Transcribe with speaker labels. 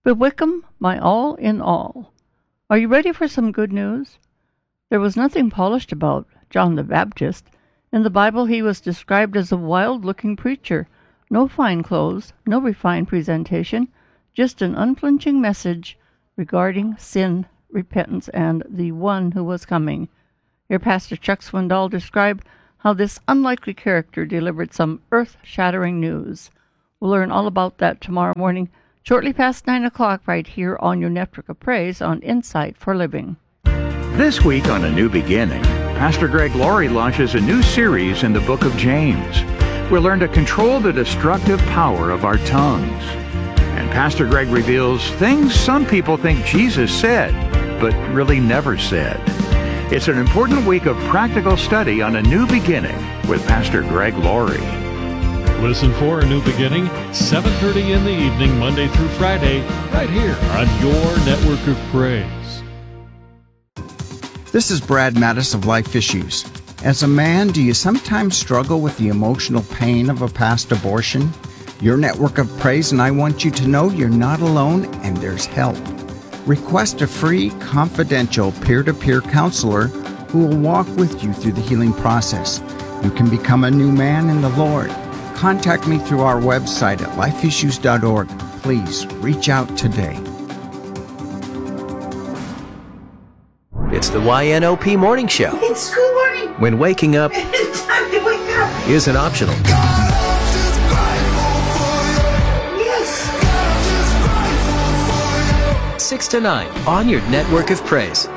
Speaker 1: Bewickham, my all in all. Are you ready for some good news? There was nothing polished about John the Baptist. In the Bible he was described as a wild-looking preacher. No fine clothes, no refined presentation, just an unflinching message regarding sin, repentance, and the one who was coming. Here Pastor Chuck Swindoll described how this unlikely character delivered some earth-shattering news. We'll learn all about that tomorrow morning, shortly past 9 o'clock, right here on your Network of Praise on Insight for Living.
Speaker 2: This week on A New Beginning, Pastor Greg Laurie launches a new series in the book of James. We'll learn to control the destructive power of our tongues. And Pastor Greg reveals things some people think Jesus said, but really never said. It's an important week of practical study on A New Beginning with Pastor Greg Laurie.
Speaker 3: Listen for A New Beginning, 7:30 in the evening, Monday through Friday, right here on your Network of Praise.
Speaker 4: This is Brad Mattis of Life Issues. As a man, do you sometimes struggle with the emotional pain of a past abortion? Your Network of Praise and I want you to know you're not alone and there's help. Request a free, confidential, peer-to-peer counselor who will walk with you through the healing process. You can become a new man in the Lord. Contact me through our website at lifeissues.org. Please reach out today.
Speaker 5: It's the YNOP Morning Show.
Speaker 6: It's school morning.
Speaker 5: When waking up
Speaker 6: It's time to wake up.
Speaker 5: isn't optional.
Speaker 6: Yes.
Speaker 5: 6 to 9 on your Network of Praise.